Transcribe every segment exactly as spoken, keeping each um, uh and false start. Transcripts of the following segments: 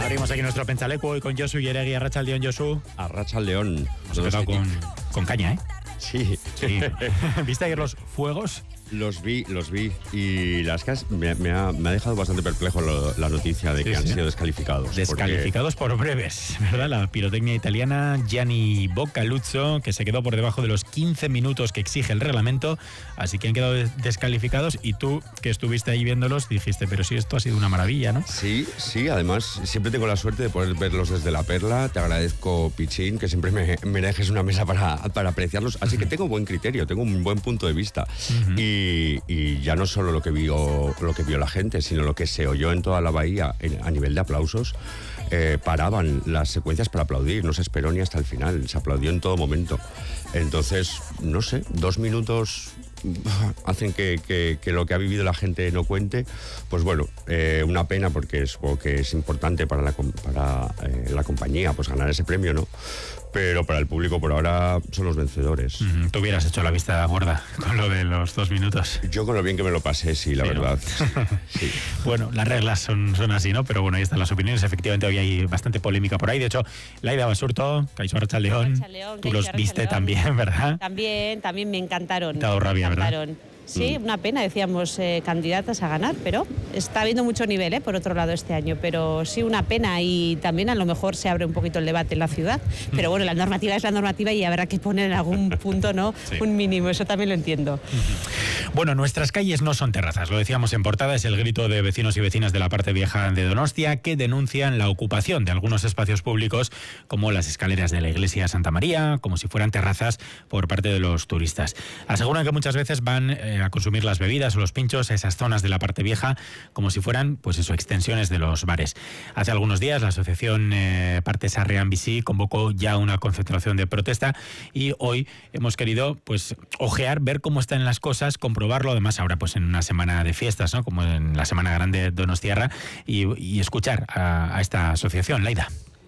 Abrimos aquí nuestro Penchaleco hoy con Josu Yeregui. Arratsaldeon, Josu. Arratsaldeon. Hemos empezado con, con caña, ¿eh? Sí. sí. ¿Viste ayer los fuegos? Los vi, los vi. Y las que me, me, ha, me ha dejado bastante perplejo lo, la noticia de que sí, han sí. sido descalificados. Descalificados porque... por breves, ¿verdad? La pirotecnia italiana, Gianni Boccaluzzo, que se quedó por debajo de los quince minutos que exige el reglamento. Así que han quedado descalificados. Y tú, que estuviste ahí viéndolos, dijiste, pero sí, esto ha sido una maravilla, ¿no? Sí, sí. Además, siempre tengo la suerte de poder verlos desde la perla. Te agradezco, Pichín, que siempre me, me dejes una mesa para, para apreciarlos. Así que tengo buen criterio, tengo un buen punto de vista. Uh-huh. Y Y, y ya no solo lo que vio lo que vio la gente, sino lo que se oyó en toda la bahía en, a nivel de aplausos. Eh, paraban las secuencias para aplaudir, no se esperó ni hasta el final, se aplaudió en todo momento. Entonces, no sé, dos minutos hacen que, que, que lo que ha vivido la gente no cuente. Pues bueno, eh, una pena, porque supongo que es importante para la, para, eh, la compañía pues ganar ese premio, ¿no? Pero para el público por ahora son los vencedores. Mm, tú hubieras hecho la vista gorda con lo de los dos minutos. Yo con lo bien que me lo pasé, sí, la sí, verdad. ¿No? Sí. Bueno, las reglas son, son así, ¿no? Pero bueno, ahí están las opiniones. Efectivamente, hoy hay bastante polémica por ahí. De hecho, Laida Basurto, Kaixo Arratsaldeon, tú los viste también, ¿verdad? También, también me encantaron. Te ha dado rabia, me encantaron. ¿verdad? Sí, una pena, decíamos, eh, candidatas a ganar, pero está habiendo mucho nivel, eh, por otro lado, este año. Pero sí, una pena, y también a lo mejor se abre un poquito el debate en la ciudad. Pero bueno, la normativa es la normativa y habrá que poner en algún punto, ¿no? Sí. Un mínimo, eso también lo entiendo. Bueno, nuestras calles no son terrazas, lo decíamos en portada, es el grito de vecinos y vecinas de la parte vieja de Donostia que denuncian la ocupación de algunos espacios públicos, como las escaleras de la iglesia Santa María, como si fueran terrazas por parte de los turistas. Aseguran que muchas veces van eh, a consumir las bebidas o los pinchos a esas zonas de la parte vieja como si fueran, pues eso, extensiones de los bares. Hace algunos días la asociación eh, Parte Sarrián Bici convocó ya una concentración de protesta y hoy hemos querido pues ojear, ver cómo están las cosas, comprobarlo, además ahora pues en una semana de fiestas, ¿no? Como en la Semana Grande Donostiarra, y, y escuchar a, a esta asociación. Laida.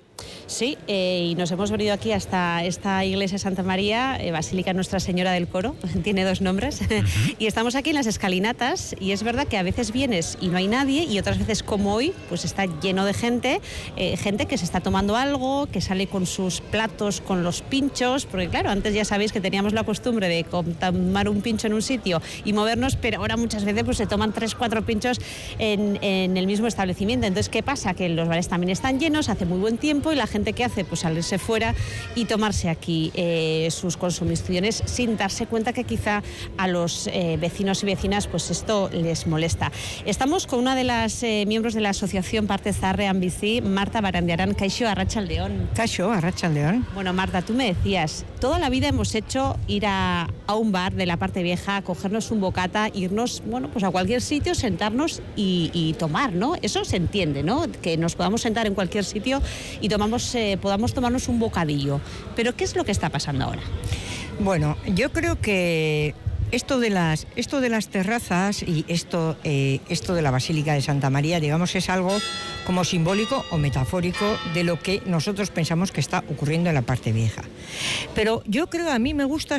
Sí, eh, y nos hemos venido aquí hasta esta iglesia Santa María, eh, Basílica Nuestra Señora del Coro, tiene dos nombres, uh-huh. Y estamos aquí en las escalinatas, y es verdad que a veces vienes y no hay nadie, y otras veces como hoy, pues está lleno de gente, eh, gente que se está tomando algo, que sale con sus platos, con los pinchos, porque claro, antes ya sabéis que teníamos la costumbre de tomar un pincho en un sitio y movernos, pero ahora muchas veces pues se toman tres, cuatro pinchos en, en el mismo establecimiento. Entonces, ¿qué pasa? Que los bares también están llenos, hace muy buen tiempo, y la gente que hace pues salirse fuera y tomarse aquí eh, sus consumiciones sin darse cuenta que quizá a los eh, vecinos y vecinas pues esto les molesta. Estamos con una de las eh, miembros de la asociación Parte Sarrián Bici, Marta Barandiarán. Kaixo Arratsaldeon. Kaixo Arratsaldeon. Bueno, Marta, tú me decías, toda la vida hemos hecho ir a, a un bar de la parte vieja, cogernos un bocata, irnos, bueno, pues a cualquier sitio, sentarnos y, y tomar, ¿no? Eso se entiende, ¿no? Que nos podamos sentar en cualquier sitio y tomamos Eh, podamos tomarnos un bocadillo. Pero ¿qué es lo que está pasando ahora? Bueno, yo creo que esto de las, esto de las terrazas y esto, eh, esto de la Basílica de Santa María, digamos, es algo como simbólico o metafórico de lo que nosotros pensamos que está ocurriendo en la parte vieja. Pero yo creo, a mí me gusta